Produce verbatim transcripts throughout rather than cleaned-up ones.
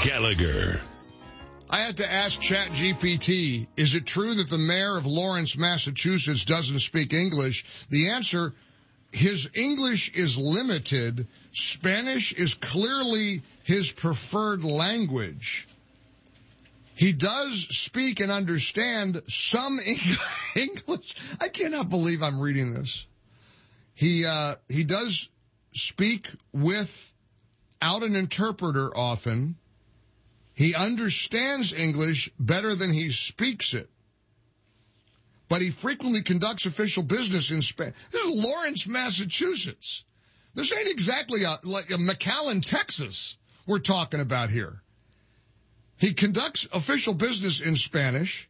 Gallagher. I had to ask ChatGPT, is it true that the mayor of Lawrence, Massachusetts doesn't speak English? The answer, his English is limited. Spanish is clearly his preferred language. He does speak and understand some English. I cannot believe I'm reading this. He, uh, he does speak without an interpreter often. He understands English better than he speaks it. But he frequently conducts official business in Spanish. This is Lawrence, Massachusetts. This ain't exactly a, like a McAllen, Texas we're talking about here. He conducts official business in Spanish.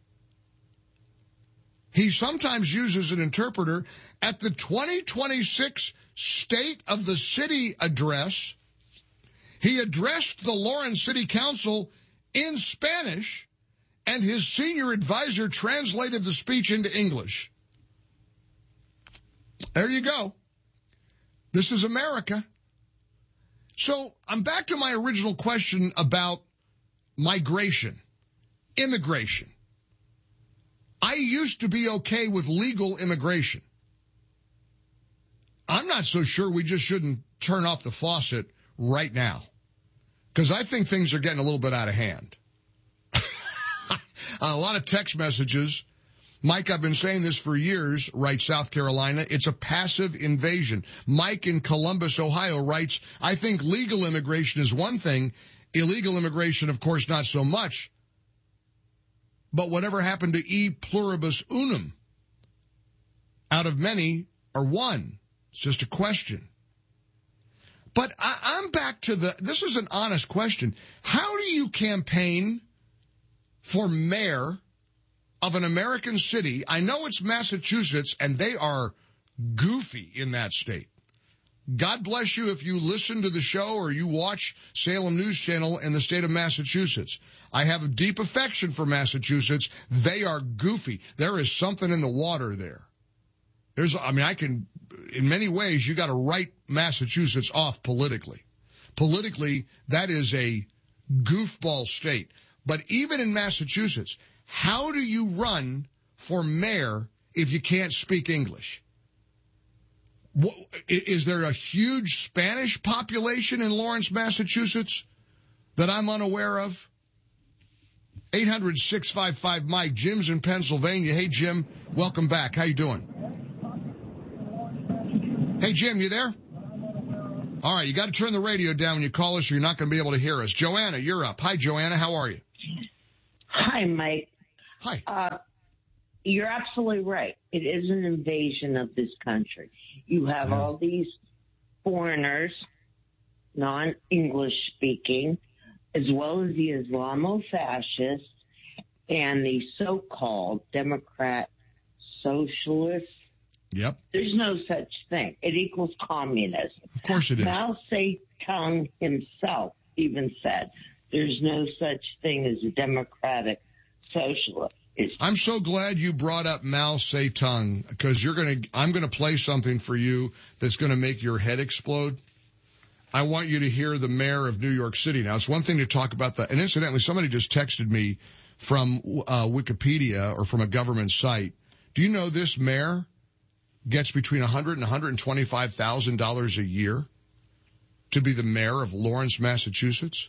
He sometimes uses an interpreter. At the twenty twenty-six State of the City address, he addressed the Lawrence City Council in Spanish, and his senior advisor translated the speech into English. There you go. This is America. So I'm back to my original question about migration, immigration. I used to be okay with legal immigration. I'm not so sure we just shouldn't turn off the faucet right now, because I think things are getting a little bit out of hand. A lot of text messages. Mike, I've been saying this for years, writes South Carolina. It's a passive invasion. Mike in Columbus, Ohio writes, I think legal immigration is one thing. Illegal immigration, of course, not so much. But whatever happened to e pluribus unum? Out of many are one. It's just a question. But I, I'm back to the, this is an honest question. How do you campaign for mayor of an American city? I know it's Massachusetts, and they are goofy in that state. God bless you if you listen to the show or you watch Salem News Channel in the state of Massachusetts. I have a deep affection for Massachusetts. They are goofy. There is something in the water there. There's, I mean, I can, in many ways, you got to write Massachusetts off politically. Politically, that is a goofball state. But even in Massachusetts, how do you run for mayor if you can't speak English? Is there a huge Spanish population in Lawrence, Massachusetts that I'm unaware of? eight hundred, six five five, Mike. Jim's in Pennsylvania. Hey, Jim, welcome back. How you doing? Hey, Jim, you there? All right, you got to turn the radio down when you call us or you're not going to be able to hear us. Joanna, you're up. Hi, Joanna. How are you? Hi, Mike. Hi. Uh, you're absolutely right. It is an invasion of this country. You have Yeah. all these foreigners, non-English speaking, as well as the Islamo-fascists and the so-called Democrat socialists. Yep. There's no such thing. It equals communism. Of course it is. Mao Zedong himself even said there's no such thing as a democratic socialist. It's I'm so glad you brought up Mao Zedong, because you're going to, I'm going to play something for you that's going to make your head explode. I want you to hear the mayor of New York City. Now, it's one thing to talk about the, and incidentally, somebody just texted me from uh, Wikipedia or from a government site. Do you know this mayor gets between one hundred thousand dollars and one hundred twenty-five thousand dollars a year to be the mayor of Lawrence, Massachusetts?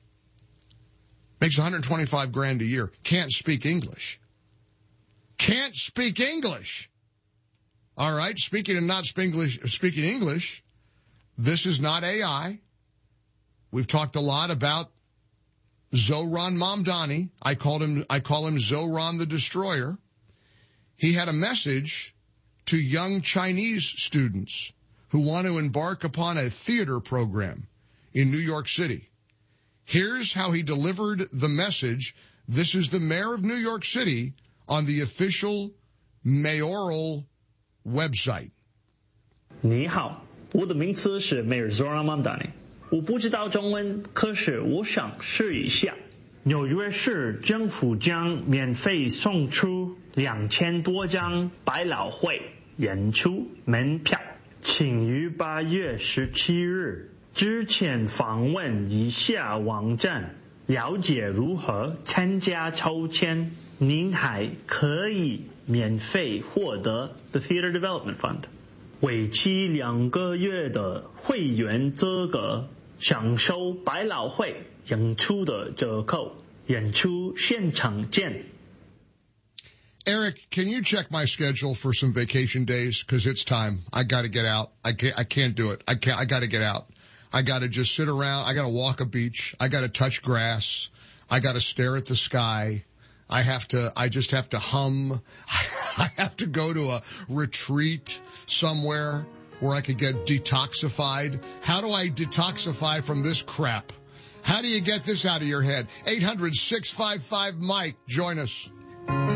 Makes one hundred twenty-five grand a year. Can't speak English. Can't speak English. All right. Speaking and not speaking English. This is not A I. We've talked a lot about Zohran Mamdani. I called him, I call him Zohran the Destroyer. He had a message to young Chinese students who want to embark upon a theater program in New York City. Here's how he delivered the message. This is the mayor of New York City on the official mayoral website. 你好，我的名字是 Mayor Zohran Mamdani。我不知道中文，可是我想试一下。纽约市政府将免费送出两千多张百老汇演出门票，请于八月十七日之前访问以下网站了解如何参加抽签，您还可以免费获得 The Theater Development Fund 为期两个月的会员资格，享受百老汇演出的折扣，演出现场见。 Eric, can you check my schedule for some vacation days? Because it's time. I got to get out. I can't. I can't do it. I can't. I got to get out. I got to just sit around. I got to walk a beach. I got to touch grass. I got to stare at the sky. I have to. I just have to hum. I have to go to a retreat somewhere where I could get detoxified. How do I detoxify from this crap? How do you get this out of your head? eight hundred, six five five, Mike. Join us.